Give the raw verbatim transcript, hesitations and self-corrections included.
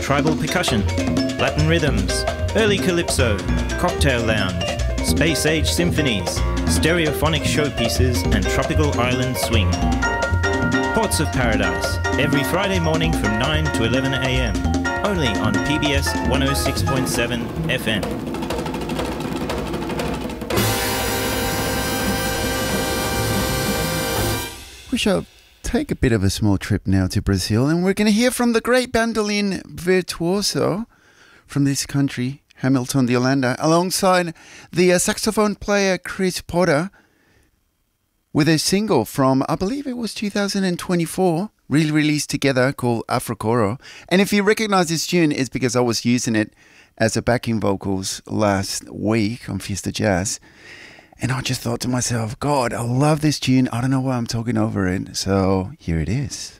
tribal percussion, Latin rhythms, early calypso, cocktail lounge, space age symphonies, stereophonic showpieces and tropical island swing. Ports of Paradise, every Friday morning from nine to eleven a m, only on P B S one oh six point seven F M. We shall take a bit of a small trip now to Brazil, and we're going to hear from the great bandolin virtuoso from this country, Hamilton de Holanda, alongside the uh, saxophone player Chris Potter, with a single from, I believe it was two thousand twenty-four, re-released together, called Afrocoro. And if you recognize this tune, it's because I was using it as a backing vocals last week on Fiesta Jazz. And I just thought to myself, God, I love this tune. I don't know why I'm talking over it. So here it is.